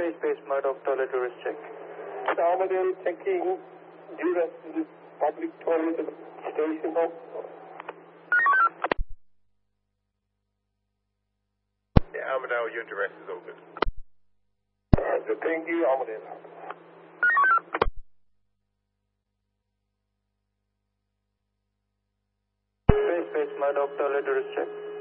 Space, my doctor, let us check. Armadale checking duress in the public toilet at the station home. Yeah, Armadale, your duress is all good. Thank you, Armadale. Space, my doctor, let us check.